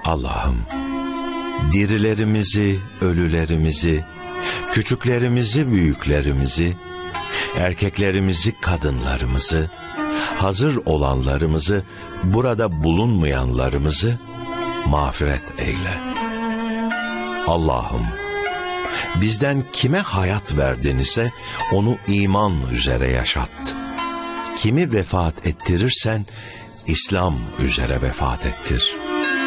Allah'ım, dirilerimizi, ölülerimizi, küçüklerimizi, büyüklerimizi, erkeklerimizi, kadınlarımızı, hazır olanlarımızı, burada bulunmayanlarımızı mağfiret eyle. Allah'ım, bizden kime hayat verdin ise onu iman üzere yaşat. Kimi vefat ettirirsen İslam üzere vefat ettir.